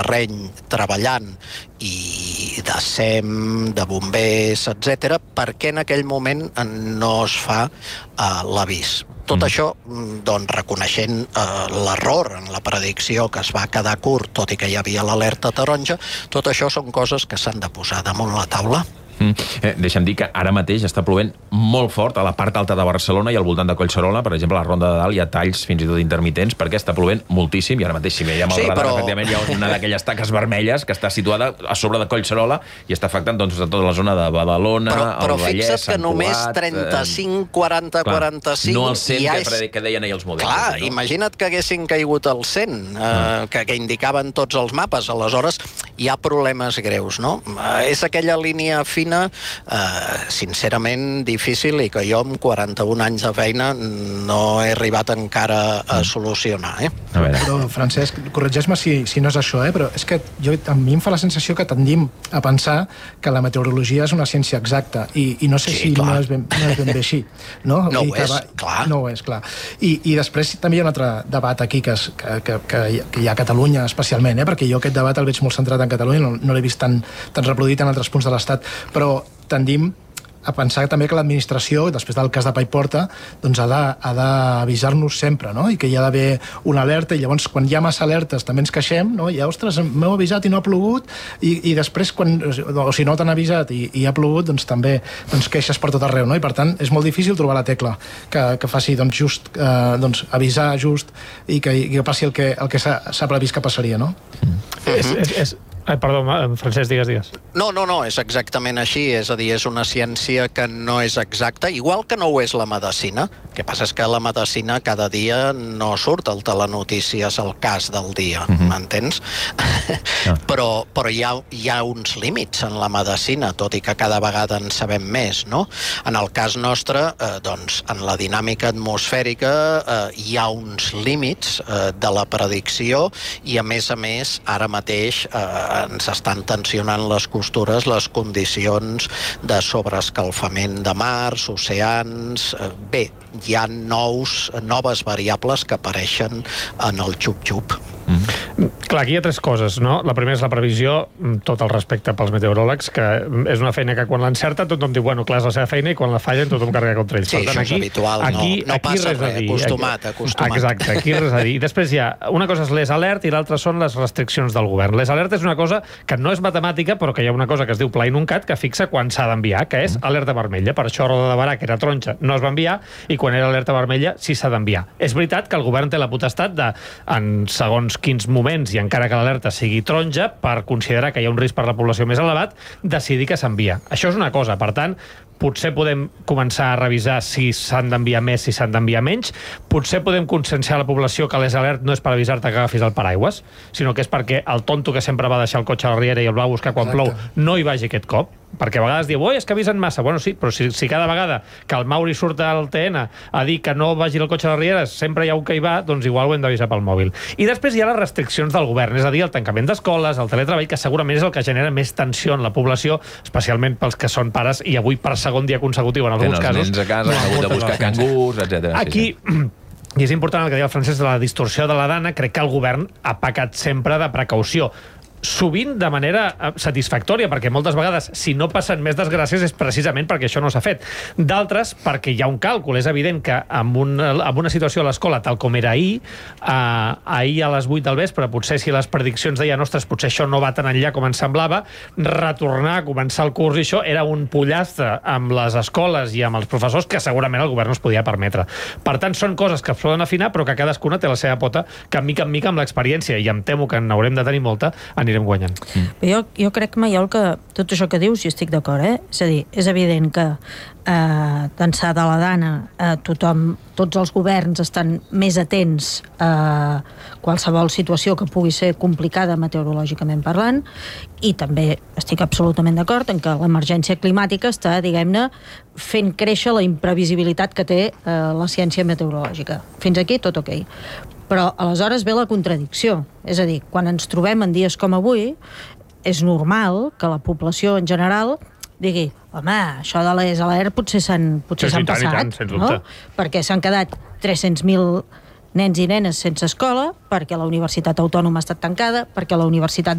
terreny treballant i de SEM, de bombers, etc., perquè en aquell moment no es fa l'avís. Tot això, doncs, reconeixent l'error en la predicció que es va quedar curt, tot i que hi havia l'alerta taronja, tot això són coses que s'han de posar damunt la taula. Deixa'm dir que ara mateix està plovent molt fort a la part alta de Barcelona i al voltant de Collserola, per exemple, a la Ronda de Dalt hi ha talls fins i tot intermitents perquè està plovent moltíssim i ara mateix si veiem el radar, efectivament hi ha una d'aquelles taques vermelles que està situada a sobre de Collserola i està afectant doncs tota la zona de Badalona, el Vallès, Sant Cugat... Però fixa't que només 35, 40, 45... No el 100 que deien ahir els models. Clar, imagina't que haguessin caigut el 100, que indicaven tots els mapes, aleshores hi ha problemes greus, no? És aquella línia fina sincerament difícil i que jo amb 41 anys de feina no he arribat encara a solucionar. Però, Francesc, corregeix-me si no és això, però és que a mi em fa la sensació que tendim a pensar que la meteorologia és una ciència exacta i no sé si no és ben bé així. No ho és, clar. No ho és, clar. I després també hi ha un altre debat aquí que hi ha a Catalunya especialment, perquè jo aquest debat el veig molt centrat en Catalunya, no l'he vist tan reproduït en altres punts de l'Estat, però tendim a pensar també que l'administració, després del cas de Paiporta, doncs ha d'avisar-nos sempre, no? I que hi ha d'haver una alerta, i llavors quan hi ha massa alertes també ens queixem, no? I ostres, m'heu avisat i no ha plogut, i després o si no t'han avisat i ha plogut, doncs també queixes per tot arreu, no? I per tant és molt difícil trobar la tecla que faci just avisar just i que passi el que s'ha previst que passaria, no? Perdó, Francesc, digues. No, és exactament així, és a dir, és una ciència que no és exacta, igual que no ho és la medicina. El que passa és que la medicina cada dia no surt al telenotícies el cas del dia, m'entens? Però hi ha uns límits en la medicina, tot i que cada vegada en sabem més, no? En el cas nostre, doncs, en la dinàmica atmosfèrica hi ha uns límits de la predicció i, a més, ara mateix ens estan tensionant les costures les condicions de sobreescalfament de mars, oceans... Bé, hi ha noves variables que apareixen en el xup-xup. Clar, aquí hi ha tres coses, no? La primera és la previsió, tot el respecte pels meteoròlegs, que és una feina que quan l'encerta tothom diu, bueno, clar, és la seva feina, i quan la fallen tothom carrega contra ells. Sí, això és habitual, no passa res, acostumat. Exacte, aquí res a dir. I després hi ha, una cosa és les alert i l'altra són les restriccions del govern. Les alert és una cosa que no és matemàtica, però que hi ha una cosa que es diu Pla Inuncat, que fixa quan s'ha d'enviar, que és alerta vermella. Per això Roda de Barà, que era taronja, no es va enviar, i quan era alerta vermella sí s'ha d'enviar. És veritat que el govern té la potestat de, en segons quins moments, i encara que l'alerta sigui taronja, per considerar que hi ha un risc per la població més elevat, decidir que s'envia. Això és una cosa. Per tant, potser podem començar a revisar si s'han d'enviar més, si s'han d'enviar menys. Potser podem conscienciar a la població que les alert no és per avisar-te que agafis el paraigües, sinó que és perquè el tonto que sempre va deixar el cotxe a la riera i el va buscar quan plou no hi vagi aquest cop. Perquè a vegades diu, oi, és que avisen massa. Bueno, sí, però si cada vegada que el Mauri surt al TN a dir que no vagi el cotxe a la riera, sempre hi ha un que hi va, doncs igual ho hem d'avisar pel mòbil. I després hi ha les restriccions del govern, és a dir, el tancament d'escoles, el teletreball, que segurament és el que genera més tensió en la població, especialment pels que són pares i avui per segon dia consecutiu en alguns casos. Els nens a casa, han hagut de buscar cangurs, etc. Aquí... I és important el que deia el Francesc de la distorsió de la dana. Crec que el govern ha pecat sempre de precaució, sovint de manera satisfactòria, perquè moltes vegades, si no passen més desgràcies, és precisament perquè això no s'ha fet. D'altres, perquè hi ha un càlcul. És evident que amb una situació a l'escola, tal com era ahir a les 8 del vespre, potser si les prediccions deien, ostres, potser això no va tan enllà com ens semblava, retornar a començar el curs i això era un pollastre amb les escoles i amb els professors que segurament el govern no es podia permetre. Per tant, són coses que es poden afinar, però que cadascuna té la seva pota, que mica en mica amb l'experiència, i em temo que n'haurem de tenir molta, anirem guanyant. Jo crec, Maiol, que tot això que dius, i estic d'acord, és a dir, és evident que d'ençà de la dana tots els governs estan més atents a qualsevol situació que pugui ser complicada meteorològicament parlant, i també estic absolutament d'acord en que l'emergència climàtica està, diguem-ne, fent créixer la imprevisibilitat que té la ciència meteorològica. Fins aquí tot ok. Però aleshores ve la contradicció. És a dir, quan ens trobem en dies com avui, és normal que la població en general digui, home, això de les alert potser s'han passat, no? Perquè s'han quedat 300.000 nens i nenes sense escola, perquè la Universitat Autònoma ha estat tancada, perquè la Universitat